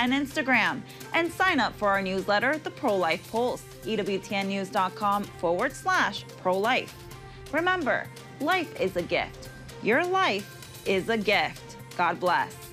and Instagram. And sign up for our newsletter, The Pro-Life Pulse, ewtnnews.com/pro-life. Remember, life is a gift. Your life is a gift. God bless.